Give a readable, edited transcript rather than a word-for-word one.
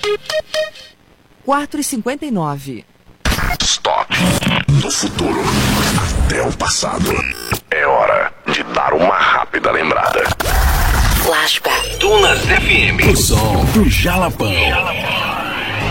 4h59. Stop. Do futuro até o passado. É hora de dar uma rápida lembrada. Flashback. Tunas FM. O som do Jalapão.